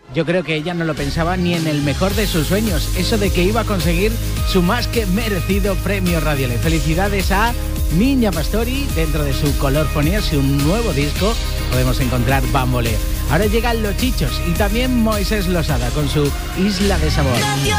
Yo creo que ella no lo pensaba ni en el mejor de sus sueños, eso de que iba a conseguir su más que merecido premio Radiole. Felicidades a Niña Pastori. Dentro de su Colorfonía, su nuevo disco, podemos encontrar Bamboleo. Ahora llegan Los Chichos y también Moisés Losada con su Isla de Sabor.